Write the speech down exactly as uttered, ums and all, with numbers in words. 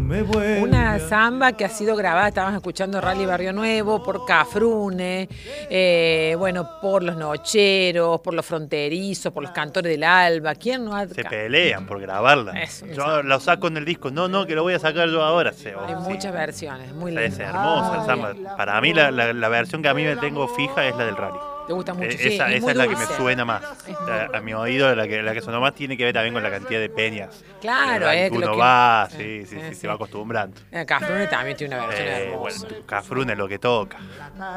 Una samba que ha sido grabada, estábamos escuchando Rally Barrio Nuevo, por Cafrune, eh, bueno, por los Nocheros, por los Fronterizos, por los Cantores del Alba. ¿Quién no ha... Se pelean por grabarla. Es un Yo samba. lo saco en el disco. No, no, que lo voy a sacar yo ahora. Sí, Hay sí. muchas versiones, muy Es lindo. hermosa el samba. Para mí la, la, la versión que a mí me tengo fija es la del Rally. Te gusta mucho, Eh, sí, esa y esa muy es la que dulce. me suena más. Es A, a mi oído, la que, la que sonó más tiene que ver también con la cantidad de peñas. Claro, Rally eh, que que lo uno que- va, sí, sí, sí, sí, sí, sí. se va acostumbrando. Eh, Cafrune también tiene una versión Eh, hermosa. bueno, Cafrune es lo que toca.